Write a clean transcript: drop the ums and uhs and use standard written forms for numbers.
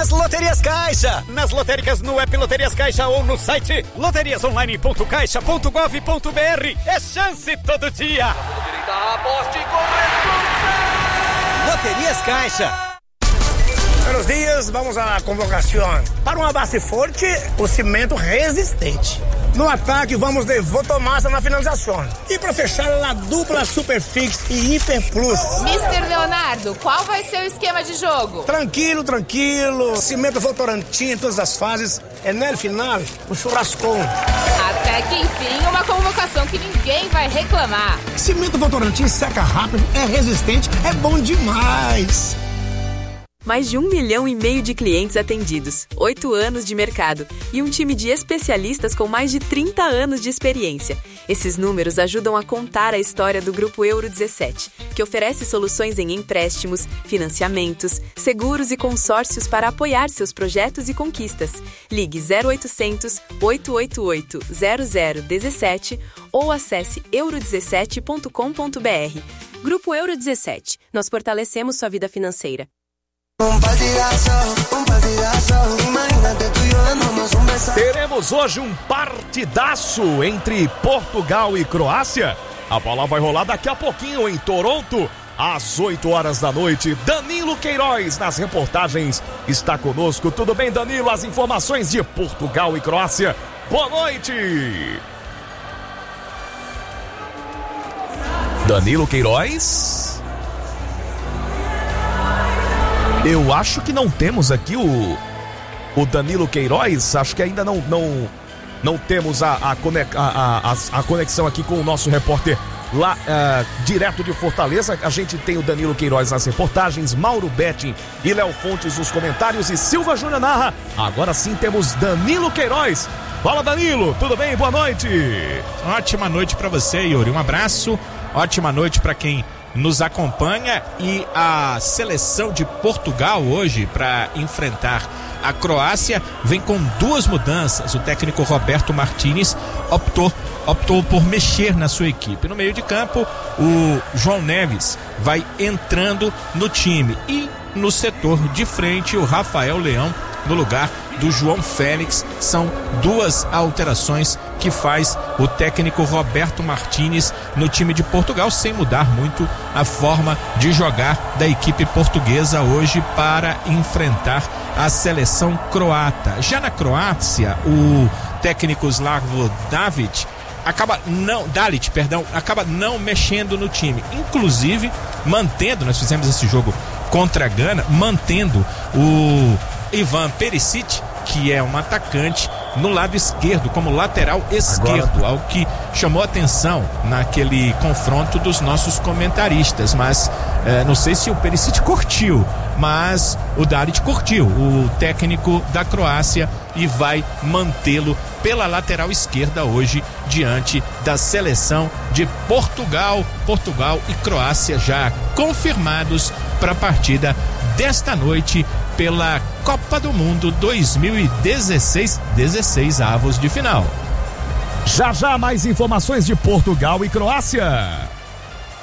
nas Loterias Caixa. Nas lotéricas, no app Loterias Caixa ou no site loteriasonline.caixa.gov.br. É chance todo dia. Aposte com responsabilidade. Loterias Caixa. Buenos dias, vamos à convocação. Para uma base forte, o cimento resistente. No ataque, vamos de Votomassa na finalização. E para fechar, a dupla Superfix e Hiper Plus. Mr. Leonardo, qual vai ser o esquema de jogo? Tranquilo. Cimento Votorantim em todas as fases. É no final, o churrascão. Até que enfim, uma convocação que ninguém vai reclamar. Cimento Votorantim seca rápido, é resistente, é bom demais. Mais de 1,5 milhão de clientes atendidos, 8 anos de mercado e um time de especialistas com mais de 30 anos de experiência. Esses números ajudam a contar a história do Grupo Euro 17, que oferece soluções em empréstimos, financiamentos, seguros e consórcios para apoiar seus projetos e conquistas. Ligue 0800 888 0017 ou acesse euro17.com.br. Grupo Euro 17. Nós fortalecemos sua vida financeira. Teremos hoje um partidaço entre Portugal e Croácia. A bola vai rolar daqui a pouquinho em Toronto, às 8 horas da noite. Danilo Queiroz nas reportagens está conosco. Tudo bem, Danilo? As informações de Portugal e Croácia. Boa noite! Danilo Queiroz? Eu acho que não temos aqui o Danilo Queiroz. Acho que ainda não temos a conexão aqui com o nosso repórter lá direto de Fortaleza. A gente tem o Danilo Queiroz nas reportagens, Mauro Betting e Léo Fontes nos comentários e Silva Júnior narra. Agora sim temos Danilo Queiroz. Fala, Danilo, tudo bem? Boa noite. Ótima noite para você, Yuri. Um abraço. Ótima noite para quem nos acompanha. E a seleção de Portugal hoje para enfrentar a Croácia vem com 2 mudanças. O técnico Roberto Martínez optou por mexer na sua equipe. No meio de campo, o João Neves vai entrando no time e no setor de frente o Rafael Leão no lugar do João Félix. São 2 alterações que faz o técnico Roberto Martínez no time de Portugal, sem mudar muito a forma de jogar da equipe portuguesa hoje para enfrentar a seleção croata. Já na Croácia, o técnico Slavko Dalic acaba não mexendo no time, inclusive mantendo, nós fizemos esse jogo contra a Gana, mantendo o Ivan Perisic, que é um atacante, no lado esquerdo, como lateral esquerdo, algo que chamou atenção naquele confronto dos nossos comentaristas, mas não sei se o Perisic curtiu, mas o Dalic curtiu, o técnico da Croácia, e vai mantê-lo pela lateral esquerda hoje diante da seleção de Portugal. Portugal e Croácia já confirmados para a partida desta noite pela Copa do Mundo 2016, 16 avos de final. Já mais informações de Portugal e Croácia.